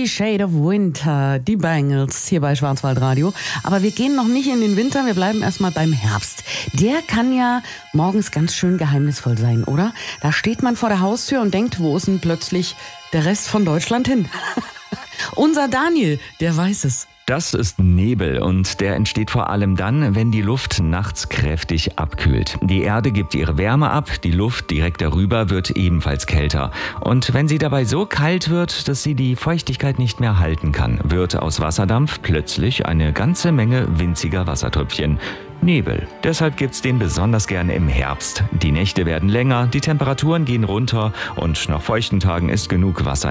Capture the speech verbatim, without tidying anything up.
Fifty Shades of Winter, die Bangles hier bei Schwarzwaldradio. Aber wir gehen noch nicht in den Winter, wir bleiben erstmal beim Herbst. Der kann ja morgens ganz schön geheimnisvoll sein, oder? Da steht man vor der Haustür und denkt, wo ist denn plötzlich der Rest von Deutschland hin? Unser Daniel, der weiß es. Das ist Nebel und der entsteht vor allem dann, wenn die Luft nachts kräftig abkühlt. Die Erde gibt ihre Wärme ab, die Luft direkt darüber wird ebenfalls kälter. Und wenn sie dabei so kalt wird, dass sie die Feuchtigkeit nicht mehr halten kann, wird aus Wasserdampf plötzlich eine ganze Menge winziger Wassertröpfchen. Nebel. Deshalb gibt's den besonders gerne im Herbst. Die Nächte werden länger, die Temperaturen gehen runter und nach feuchten Tagen ist genug Wasser